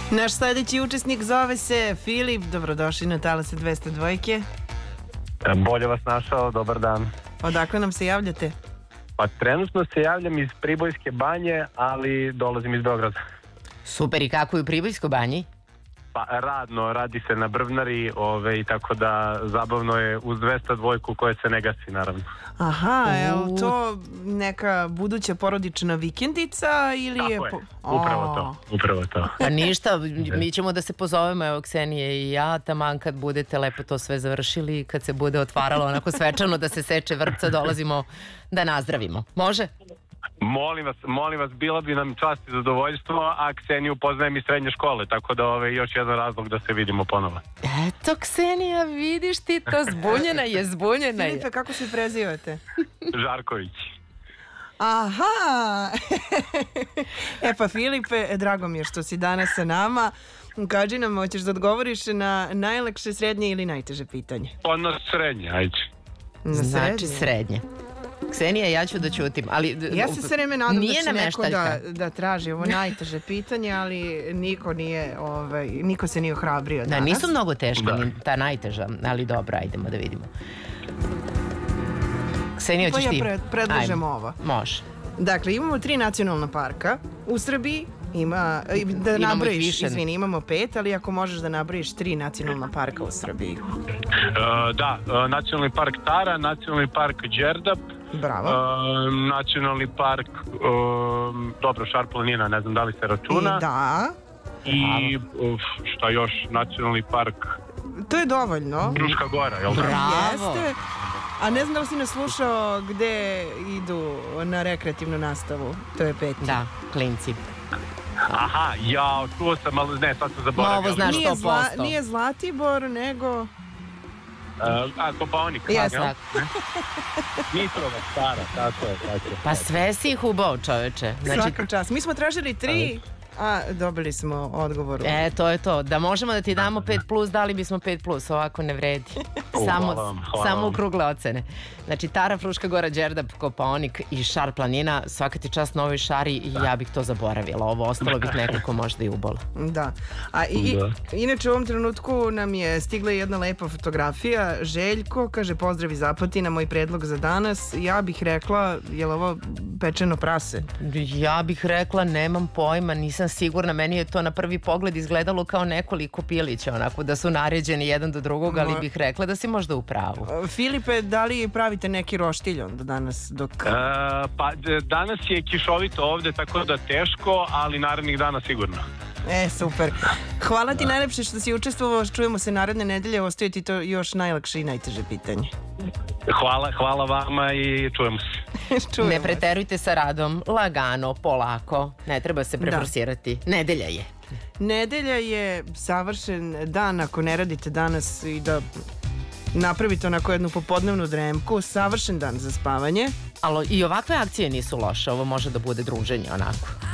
Naš sledeći učesnik zove se Filip. Dobrodošli na Talase 202. Bolje vas našao, dobar dan. Odakle nam se javljate? Pa trenutno se javljam iz Pribojske banje, ali dolazim iz Beograda. Super, i kako je u Pribojskoj banji? Pa radi se na brvnari, tako da zabavno je uz 202 koje se ne gasi, naravno. Aha, je li to neka buduća porodična vikendica ili Tako je... je, upravo to. Pa ništa, mi ćemo da se pozovemo, evo Ksenije i ja, taman kad budete lepo to sve završili, kad se bude onako svečano da se seče vrpca, dolazimo da nazdravimo. Može? Molim vas, bila bi nam čast i zadovoljstvo, a Kseniju poznajem iz srednje škole, tako da još jedan razlog da se vidimo ponovo. Eto, Ksenija, vidiš ti to, zbunjena je. Filipe, kako se prezivate? Žarković. Aha! Pa Filipe, drago mi je što si danas sa nama. Kaži nam, hoćeš da odgovoriš na najlakše, srednje ili najteže pitanje? Na srednje, ajde. Znači srednje. Ksenija, ja ću da ćutim, ali... Ja se sve vreme nadam da će neko da traži ovo najteže pitanje, ali niko se nije ohrabrio danas. Da, nisu mnogo teška, ni ta najteža, ali dobro, ajdemo da vidimo. Ksenija, hoćeš ti? Ja predlažem ovo. Može. Dakle, imamo 3 nacionalna parka u Srbiji. Da nabrojiš, izvini, imamo 5, ali ako možeš da nabrojiš 3 nacionalna parka u Srbiji. Da, nacionalni park Tara, nacionalni park Đerdap. Bravo. Nacionalni park, dobro, Šar planina, ne znam da li se računa. Da. I šta još, nacionalni park... To je dovoljno. Fruška gora, jel da? Bravo. Jeste. A ne znam da li si nas slušao gde idu na rekreativnu nastavu. To je 5. Da, klinci. Aha, čuo sam, ali ne, sad sam zaboravio. Ovo znaš 100%. Nije Zlatibor, nego... Kopaonik. Jesno. Mitrovac, Stara, tako je. Pa sve si ih ubao, čoveče. Svaka čast. Mi smo tražili 3, a dobili smo odgovor. To je to. Da možemo da ti damo 5+, dali bismo 5+, ovako ne vredi. Samo okrugle ocene. Znači, Tara, Fruška gora, Đerdap, Kopaonik i Šar planina. Svaka ti čast Novoj Šari i ja bih to zaboravila. Ovo ostalo bih nekako možda i ubola. Da. Inače, u ovom trenutku nam je stigla jedna lepa fotografija. Željko, kaže, pozdrav iz Apatina, moj predlog za danas. Ja bih rekla, je li ovo pečeno prase? Ja bih rekla, nemam pojma, nisam sigurna. Meni je to na prvi pogled izgledalo kao nekoliko pilića, onako da su naređeni jedan do drugog, ali bih rekla da si možda u pravu. Filipe, da li pravite neki roštilj onda danas dok... Pa danas je kišovito ovde, tako da teško, ali narednih dana sigurno. Super. Hvala ti najlepše što si učestvovao. Čujemo se naredne nedelje. Ostaje ti to još najlakše i najteže pitanje. Hvala vama i čujemo se. Ne preterujte sa radom, lagano, polako, ne treba se preforsirati. Nedelja je. Nedelja je savršen dan ako ne radite danas i da napravite onako jednu popodnevnu dremku. Savršen dan za spavanje. Ali i ovakve akcije nisu loše, ovo može da bude druženje onako.